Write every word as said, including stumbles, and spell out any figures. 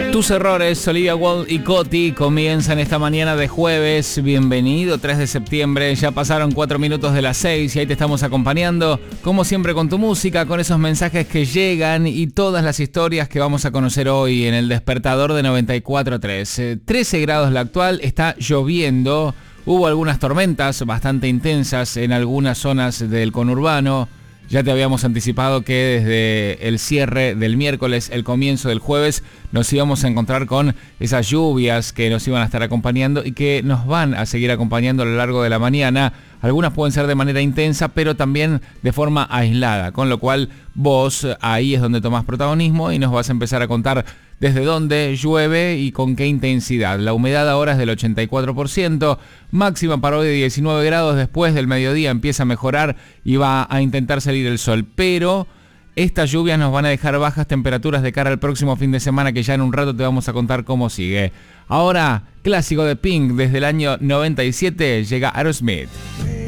Tus errores, Olivia Wilde y Coti comienzan esta mañana de jueves. Bienvenido, tres de septiembre. Ya pasaron cuatro minutos de las seis y ahí te estamos acompañando, como siempre, con tu música, con esos mensajes que llegan y todas las historias que vamos a conocer hoy en el despertador de noventa y cuatro punto tres. Eh, trece grados la actual, está lloviendo. Hubo algunas tormentas bastante intensas en algunas zonas del conurbano. Ya te habíamos anticipado que desde el cierre del miércoles, el comienzo del jueves, nos íbamos a encontrar con esas lluvias que nos iban a estar acompañando y que nos van a seguir acompañando a lo largo de la mañana. Algunas pueden ser de manera intensa, pero también de forma aislada, con lo cual vos ahí es donde tomás protagonismo y nos vas a empezar a contar desde dónde llueve y con qué intensidad. La humedad ahora es del ochenta y cuatro por ciento, máxima para hoy de diecinueve grados, después del mediodía empieza a mejorar y va a intentar salir el sol, pero estas lluvias nos van a dejar bajas temperaturas de cara al próximo fin de semana, que ya en un rato te vamos a contar cómo sigue. Ahora, clásico de Pink desde el año noventa y siete, llega Aerosmith.